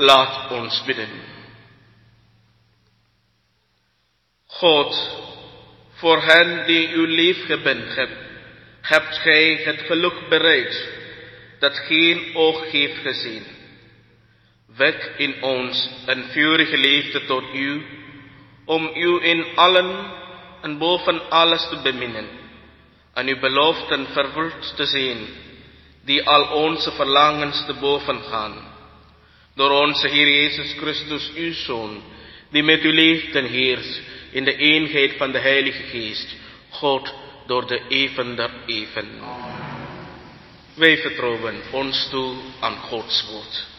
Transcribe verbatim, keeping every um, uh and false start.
Laat ons bidden. God, voor hen die u liefgewend hebt, hebt gij het geluk bereid dat geen oog heeft gezien. Wek in ons een vurige liefde tot u, om u in allen en boven alles te beminnen, en uw beloften vervuld te zien, die al onze verlangens te boven gaan. Door onze Heer Jezus Christus, uw Zoon, die met u leeft en heerst in de eenheid van de Heilige Geest, God door de eeuwen der eeuwen. Wij vertrouwen ons toe aan Gods woord.